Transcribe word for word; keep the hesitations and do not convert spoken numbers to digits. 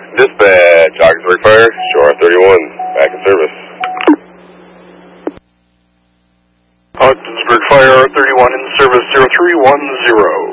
Dispatch, Ogdensburg Fire, Shore thirty-one, back in service. Ogdensburg Fire, R thirty-one in service, zero three one zero.